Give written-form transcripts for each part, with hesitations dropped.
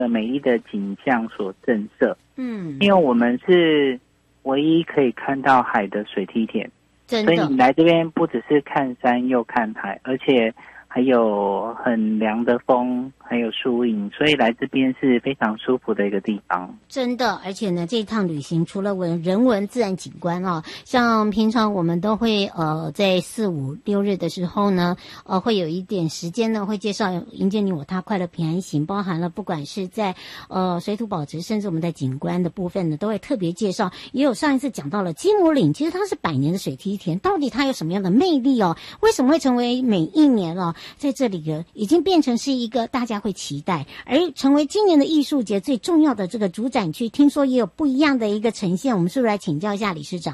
的美丽的景象所震慑。因为我们是唯一可以看到海的水梯田， 真的， 所以你来这边不只是看山又看海，而且还有很凉的风，还有树荫，所以来这边是非常舒服的一个地方。 真的，而且呢，这一趟旅行除了人文自然景观啊，像平常我们都会在4、5、6日的时候呢，会有一点时间呢，会介绍迎接你我他快乐平安行，包含了不管是在水土保持，甚至我们在景观的部分呢，都会特别介绍。也有上一次讲到了基姆岭，其实它是100年的水梯田，到底它有什么样的魅力哦？为什么会成为每一年哦，在这里呢，已经变成是一个大家会期待，而成为今年的艺术节最重要的这个主展区，听说也有不一样的一个呈现，我们是不是来请教一下理事长？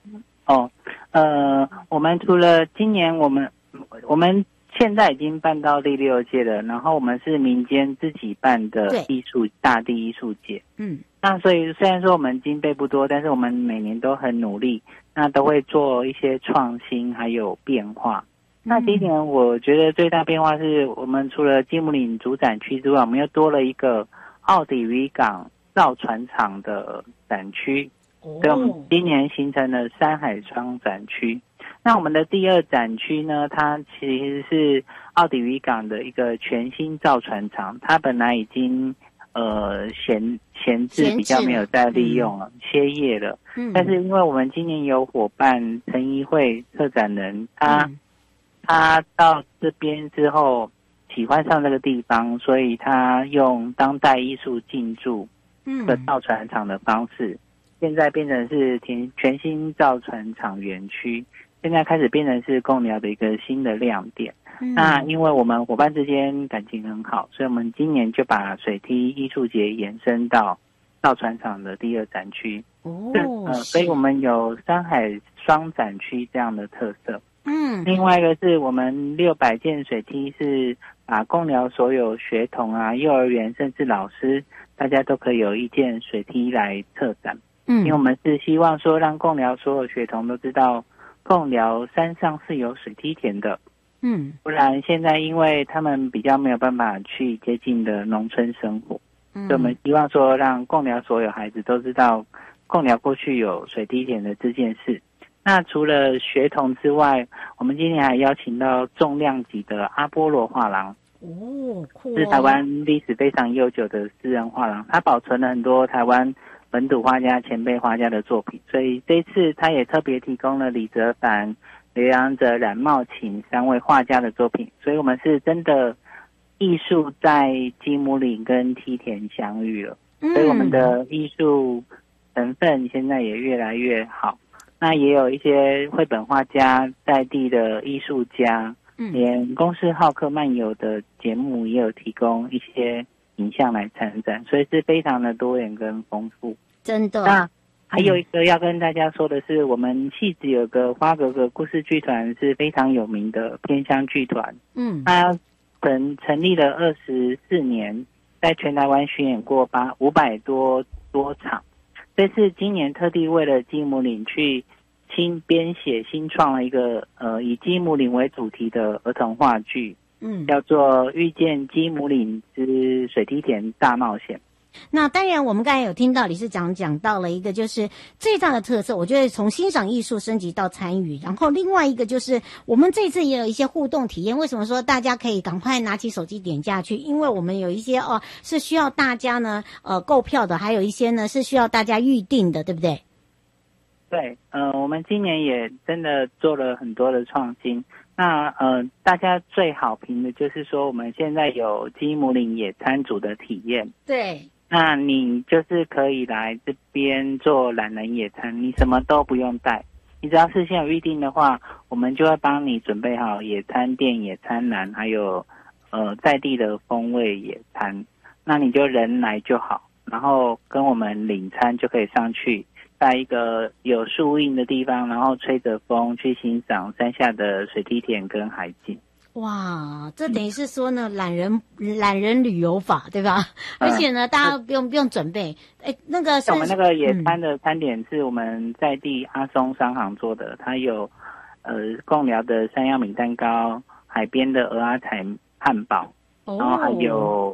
我们除了今年我们现在已经办到第6届了，然后我们是民间自己办的大地艺术节。那所以虽然说我们经费不多，但是我们每年都很努力，那都会做一些创新还有变化。那今年我觉得最大变化是我们除了基姆岭主展区之外，我们又多了一个奥底渔港造船厂的展区，所以我们今年形成了山海双展区。那我们的第2展区呢，它其实是奥底渔港的一个全新造船厂，它本来已经闲置比较没有再利用了，歇业了。但是因为我们今年有伙伴陈怡慧策展人，他到这边之后喜欢上这个地方，所以他用当代艺术进驻的造船厂的方式，现在变成是全新造船厂园区，现在开始变成是贡寮的一个新的亮点。那因为我们伙伴之间感情很好，所以我们今年就把水梯艺术节延伸到造船厂的第2展区。所以我们有山海双展区这样的特色。另外一个是我们600件水梯是把贡寮所有学童啊、幼儿园甚至老师，大家都可以有一件水梯来策展。因为我们是希望说让贡寮所有学童都知道贡寮山上是有水梯田的。不然现在因为他们比较没有办法去接近的农村生活，所以我们希望说让贡寮所有孩子都知道贡寮过去有水梯田的这件事。那除了学童之外，我们今年还邀请到重量级的阿波罗画廊。是台湾历史非常悠久的私人画廊，它保存了很多台湾本土画家、前辈画家的作品，所以这一次他也特别提供了李泽藩、刘阳泽、冉茂琴3位画家的作品，所以我们是真的艺术在基姆岭跟梯田相遇了，所以我们的艺术成分现在也越来越好。那也有一些绘本画家、在地的艺术家，连公视浩克漫游的节目也有提供一些影像来参展，所以是非常的多元跟丰富。 真的。 那还有一个要跟大家说的是，我们戏子有个花格格故事剧团是非常有名的偏乡剧团。它成立了24年，在全台湾巡演过500多场。这次今年特地为了基姆岭去新编写新创了一个以基姆岭为主题的儿童话剧，叫做《遇见基姆岭之水梯田大冒险》。 那当然我们刚才有听到理事长讲到了一个就是最大的特色，我觉得从欣赏艺术升级到参与，然后另外一个就是我们这次也有一些互动体验。为什么说大家可以赶快拿起手机点下去？因为我们有一些是需要大家呢购票的，还有一些呢是需要大家预定的，对不对？ 对，我们今年也真的做了很多的创新。那大家最好评的就是说我们现在有基姆岭野餐组的体验。 对， 那你就是可以来这边做懒人野餐，你什么都不用带，你只要事先有预定的话，我们就会帮你准备好野餐垫、野餐篮，还有在地的风味野餐。那你就人来就好，然后跟我们领餐就可以上去，在一个有树荫的地方，然后吹着风去欣赏山下的水梯田跟海景。 哇，这等于是说呢，懒人旅游法，对吧？而且呢，大家不用准备。那个是我们那个野餐的餐点是我们在地阿松商行做的，它有贡寮的山药米蛋糕、海边的鹅阿彩汉堡，然后还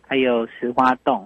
还有石花洞，